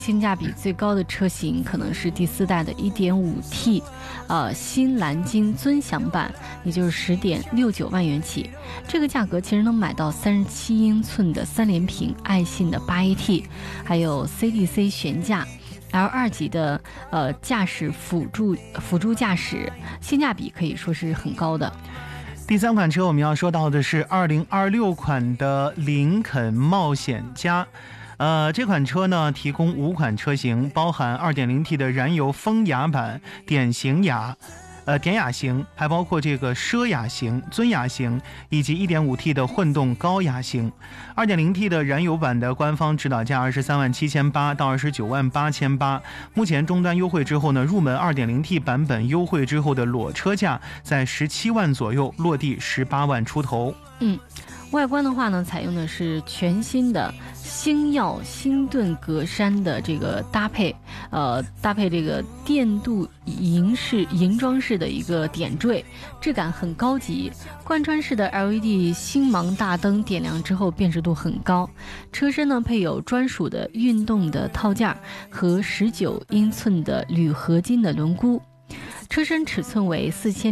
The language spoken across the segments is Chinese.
性价比最高的车型可能是第4代的 1.5T 新蓝金尊享版，也就是10.69万元起。这个价格其实能买到37英寸的3连屏爱信的 8AT， 还有 CDC 悬架L2级的驾驶辅助驾驶，性价比可以说是很高的。 第3款车我们要说到的是2026款的林肯冒险家。这款车呢提供5款车型，包含 2.0T 的燃油风雅版、典雅型，还包括这个奢雅型、尊雅型，以及 1.5T 的混动高雅型。2.0T 的燃油版的官方指导价23.78万到29.8万，目前终端优惠之后呢，入门 2.0T 版本优惠之后的裸车价在17万左右，落地18万出头。 外观的话呢，采用的是全新的星耀星盾格栅的这个搭配这个电镀银装饰的一个点缀，质感很高级。贯穿式的 LED 星芒大灯点亮之后辨识度很高。车身呢配有专属的运动的套件和19英寸的铝合金的轮毂。车身尺寸为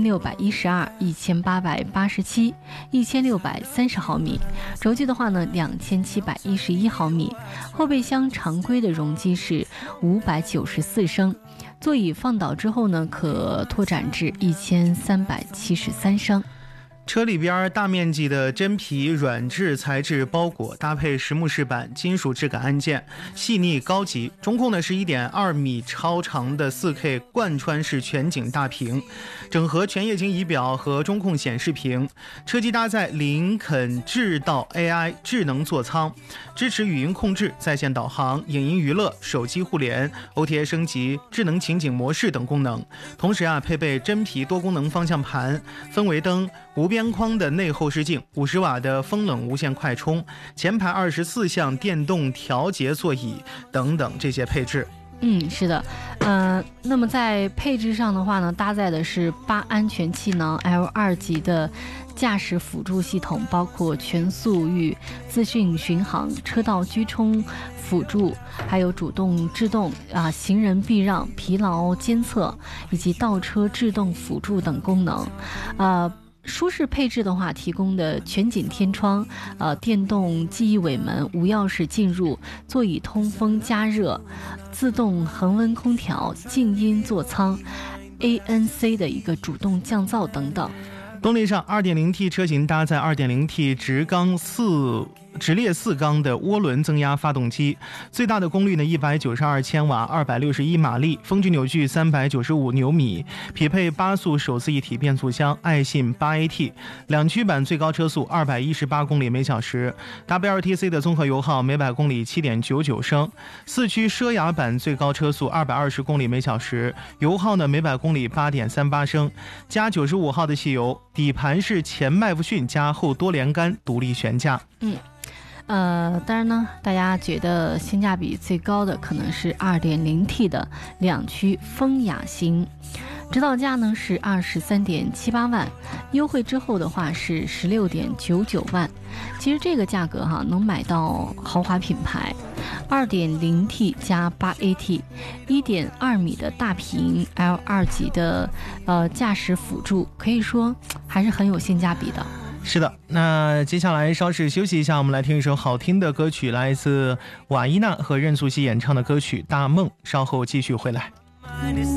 4612、1887、1630毫米，轴距的话呢2711毫米，后备箱常规的容积是594升，座椅放倒之后呢可拓展至1373升。 车里边大面积的真皮软质材质包裹，搭配实木饰板，金属质感按键，细腻高级。中控呢是 1.2 米超长的 4K 贯穿式全景大屏，整合全液晶仪表和中控显示屏。车机搭载林肯智道 AI 智能座舱，支持语音控制、在线导航、影音娱乐、手机互联、OTA 升级、智能情景模式等功能。同时配备真皮多功能方向盘、氛围灯、无边框的内后视镜、50瓦的风冷无线快充、前排24项电动调节座椅等等这些配置。 是的，那么在配置上的话呢，搭载的是8安全气囊 L2级的驾驶辅助系统，包括全速域资讯巡航、车道居冲辅助，还有主动制动行人避让、疲劳监测以及倒车制动辅助等功能。舒适配置的话，提供的全景天窗、电动记忆尾门、无钥匙进入、座椅通风加热、自动恒温空调、静音座舱、ANC 的一个主动降噪等等。 动力上 2.0T 车型搭载 2.0T 直列4缸的涡轮增压发动机，最大的功率呢192千瓦，261马力，峰值扭矩395牛米，匹配8速手自一体变速箱，爱信 8AT， 两驱版最高车速218公里每小时 ，WLTC 的综合油耗每百公里7.99升，4驱奢雅版最高车速220公里每小时，油耗呢每百公里8.38升，加95号的汽油，底盘是前麦弗逊加后多连杆独立悬架。 当然呢，大家觉得性价比最高的可能是 2.0T 的两驱风雅型，指导价呢是23.78万，优惠之后的话是16.99万。其实这个价格能买到豪华品牌。2.0T 加 8AT 1.2米的大屏 L2级的驾驶辅助，可以说还是很有性价比的。 是的，那接下来稍事休息一下，我们来听一首好听的歌曲，来自瓦伊娜和任素汐演唱的歌曲《大梦》，稍后继续回来。